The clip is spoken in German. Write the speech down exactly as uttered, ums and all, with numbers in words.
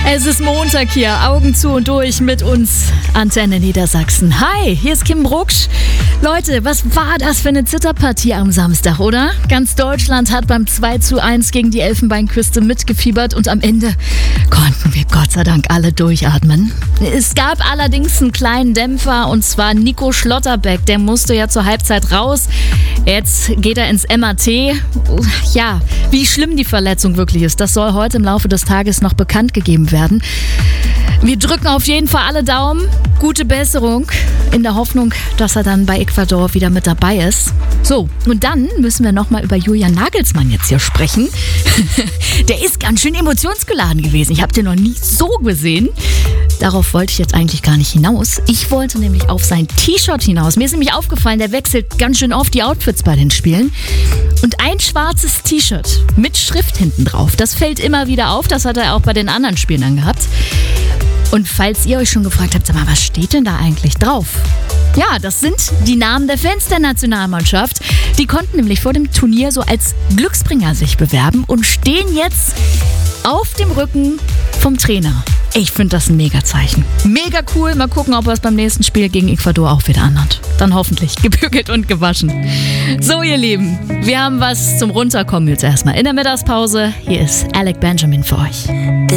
Es ist Montag hier, Augen zu und durch mit uns, Antenne Niedersachsen. Hi, hier ist Kim Brucksch. Leute, was war das für eine Zitterpartie am Samstag, oder? Ganz Deutschland hat beim zwei zu eins gegen die Elfenbeinküste mitgefiebert und am Ende konnten wir Gott sei Dank alle durchatmen. Es gab allerdings einen kleinen Dämpfer und zwar Nico Schlotterbeck, der musste ja zur Halbzeit raus. Jetzt geht er ins M R T. Ja, wie schlimm die Verletzung wirklich ist, das soll heute im Laufe des Tages noch bekannt gegeben werden. Wir drücken auf jeden Fall alle Daumen. Gute Besserung in der Hoffnung, dass er dann bei Ecuador wieder mit dabei ist. So, und dann müssen wir nochmal über Julian Nagelsmann jetzt hier sprechen. Der ist ganz schön emotionsgeladen gewesen. Ich habe den noch nie so gesehen. Darauf wollte ich jetzt eigentlich gar nicht hinaus. Ich wollte nämlich auf sein T-Shirt hinaus. Mir ist nämlich aufgefallen, der wechselt ganz schön oft die Outfits bei den Spielen. Und ein schwarzes T-Shirt mit Schrift hinten drauf, das fällt immer wieder auf. Das hat er auch bei den anderen Spielen angehabt. Und falls ihr euch schon gefragt habt, sag mal, was steht denn da eigentlich drauf? Ja, das sind die Namen der Fans der Nationalmannschaft. Die konnten nämlich vor dem Turnier so als Glücksbringer sich bewerben und stehen jetzt auf dem Rücken vom Trainer. Ich finde das ein Mega-Zeichen. Mega cool. Mal gucken, ob er es beim nächsten Spiel gegen Ecuador auch wieder anhat. Dann hoffentlich gebügelt und gewaschen. So, ihr Lieben, wir haben was zum Runterkommen jetzt erstmal in der Mittagspause. Hier ist Alec Benjamin für euch.